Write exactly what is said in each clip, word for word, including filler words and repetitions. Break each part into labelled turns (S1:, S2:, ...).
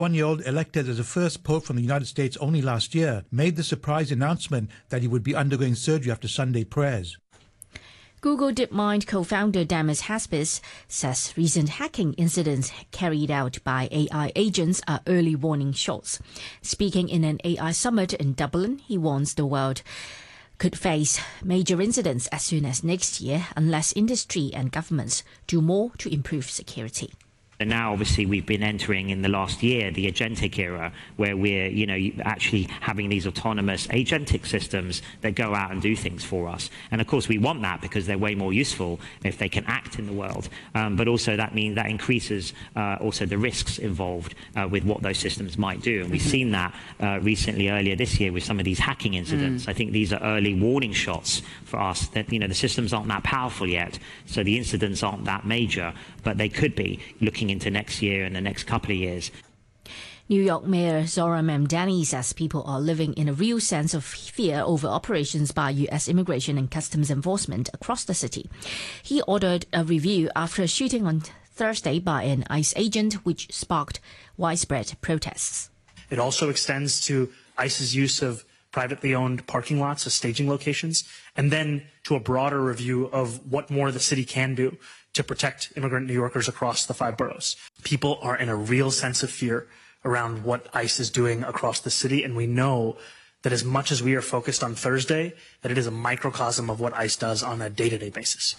S1: One-year-old, elected as the first pope from the United States only last year, made the surprise announcement that he would be undergoing surgery after Sunday prayers.
S2: Google DeepMind co-founder Demis Haspis says recent hacking incidents carried out by A I agents are early warning shots. Speaking in an A I summit in Dublin, he warns the world could face major incidents as soon as next year unless industry and governments do more to improve security.
S3: And now, obviously, we've been entering in the last year the agentic era, where we're, you know, actually having these autonomous agentic systems that go out and do things for us. And of course, we want that because they're way more useful if they can act in the world. Um, but also, that means that increases uh, also the risks involved uh, with what those systems might do. And we've seen that uh, recently, earlier this year, with some of these hacking incidents. Mm. I think these are early warning shots for us that, you know, the systems aren't that powerful yet, so the incidents aren't that major, but they could be looking into next year and the next couple of years.
S2: New York Mayor Zohran Mamdani says people are living in a real sense of fear over operations by U S Immigration and Customs Enforcement across the city. He ordered a review after a shooting on Thursday by an ICE agent, which sparked widespread protests.
S4: It also extends to ICE's use of privately owned parking lots as staging locations, and then to a broader review of what more the city can do to protect immigrant New Yorkers across the five boroughs. People are in a real sense of fear around what ICE is doing across the city, and we know that as much as we are focused on Thursday, that it is a microcosm of what ICE does on a day-to-day basis.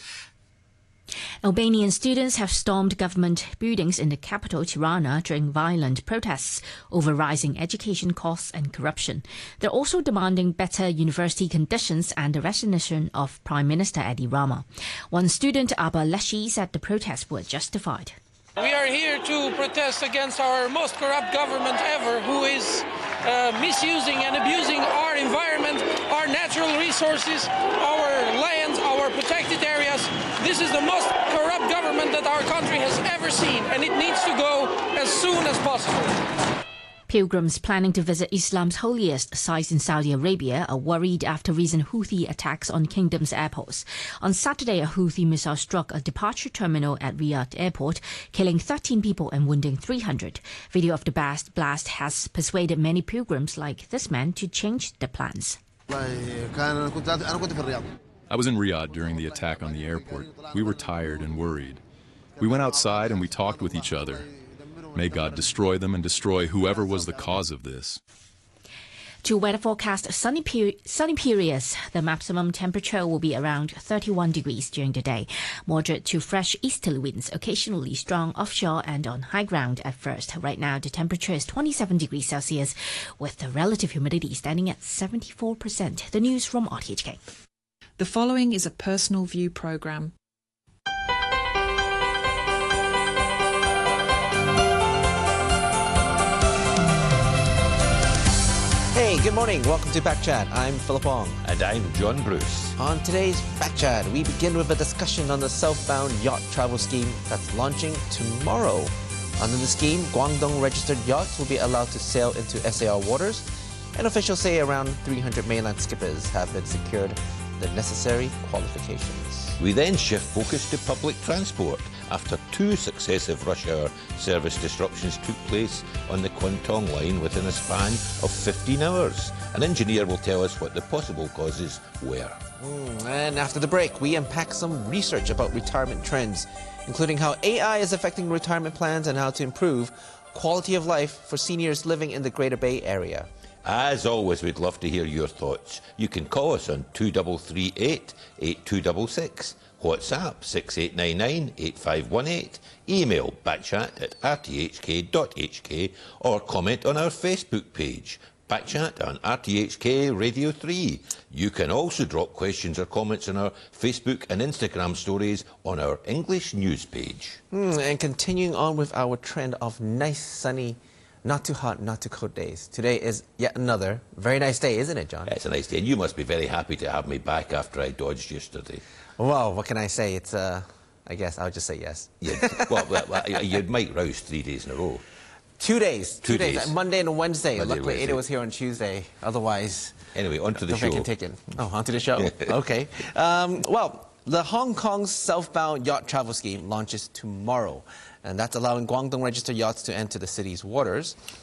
S2: Albanian students have stormed government buildings in the capital, Tirana, during violent protests over rising education costs and corruption. They're also demanding better university conditions and the resignation of Prime Minister Edi Rama. One student, Abba Leshi, said the protests were justified.
S5: We are here to protest against our most corrupt government ever, who is uh, misusing and abusing our environment, our natural resources, our lands, our protected areas. This is the most corrupt government that our country has ever seen, and it needs to go as soon as possible.
S2: Pilgrims planning to visit Islam's holiest sites in Saudi Arabia are worried after recent Houthi attacks on Kingdom's airports. On Saturday, a Houthi missile struck a departure terminal at Riyadh Airport, killing thirteen people and wounding three hundred. Video of the blast has persuaded many pilgrims like this man to change their plans.
S6: I was in Riyadh during the attack on the airport. We were tired and worried. We went outside and we talked with each other. May God destroy them and destroy whoever was the cause of this.
S2: To weather forecast, sunny, peri sunny periods. The maximum temperature will be around thirty-one degrees during the day. Moderate to fresh easterly winds, occasionally strong offshore and on high ground at first. Right now, the temperature is twenty-seven degrees Celsius, with the relative humidity standing at seventy-four percent. The news from R T H K.
S7: The following is a personal view program.
S8: Hey, good morning. Welcome to Back Chat. I'm Philip Ong.
S9: And I'm John Bruce.
S8: On today's Back Chat, we begin with a discussion on the southbound yacht travel scheme that's launching tomorrow. Under the scheme, Guangdong registered yachts will be allowed to sail into S A R waters, and officials say around three hundred mainland skippers have been secured the necessary qualifications.
S9: We then shift focus to public transport after two successive rush hour service disruptions took place on the Kwantong line within a span of fifteen hours. An engineer will tell us what the possible causes were.
S8: Mm, and after the break, we unpack some research about retirement trends, including how A I is affecting retirement plans and how to improve quality of life for seniors living in the Greater Bay Area.
S9: As always, we'd love to hear your thoughts. You can call us on two three three eight, eight two six six, WhatsApp six eight nine nine, eight five one eight, email backchat at r t h k dot h k, or comment on our Facebook page, Backchat on R T H K Radio three. You can also drop questions or comments on our Facebook and Instagram stories on our English news page.
S8: Mm, and continuing on with our trend of nice, sunny, not too hot, not too cold days. Today is yet another very nice day, isn't it, John?
S9: Yeah, it's a nice day, and you must be very happy to have me back after I dodged yesterday.
S8: Well, what can I say? It's, uh, I guess I'll just say yes.
S9: Yeah, well, well, well, you might rouse three days in a row.
S8: Two days.
S9: Two,
S8: two days.
S9: days.
S8: Monday and Wednesday.
S9: Monday
S8: Luckily,
S9: Wednesday.
S8: Ada was here on Tuesday. Otherwise...
S9: Anyway, on to the
S8: don't
S9: show.
S8: make it taken. Oh, on to the show. Okay. Um, well, the Hong Kong southbound yacht travel scheme launches tomorrow. and that's allowing Guangdong registered yachts to enter the city's waters.